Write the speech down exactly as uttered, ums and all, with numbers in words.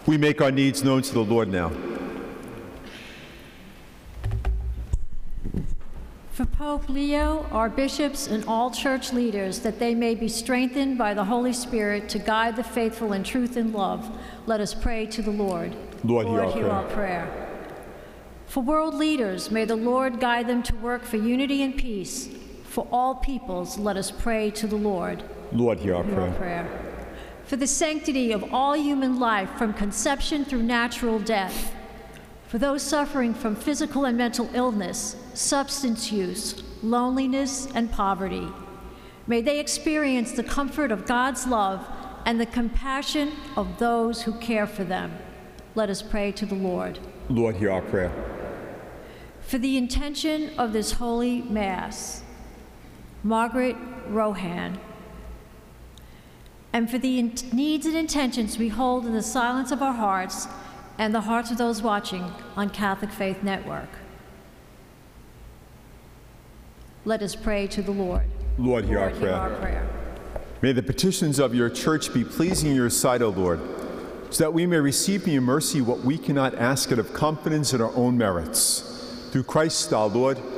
We make our needs known to the Lord now. For Pope Leo, our bishops, and all church leaders, that they may be strengthened by the Holy Spirit to guide the faithful in truth and love, let us pray to the Lord. Lord, hear our hear prayer. our prayer. For world leaders, may the Lord guide them to work for unity and peace. For all peoples, let us pray to the Lord. Lord, hear our Hear prayer. our prayer. For the sanctity of all human life, from conception through natural death. For those suffering from physical and mental illness, substance use, loneliness, and poverty. May they experience the comfort of God's love and the compassion of those who care for them. Let us pray to the Lord. Lord, hear our prayer. For the intention of this holy Mass, Margaret Rohan, and for the in- needs and intentions we hold in the silence of our hearts and the hearts of those watching on Catholic Faith Network. Let us pray to the Lord. Lord, hear our Lord, prayer. hear our prayer. May the petitions of your church be pleasing in your sight, O Lord, so that we may receive in your mercy what we cannot ask out of confidence in our own merits. Through Christ our Lord,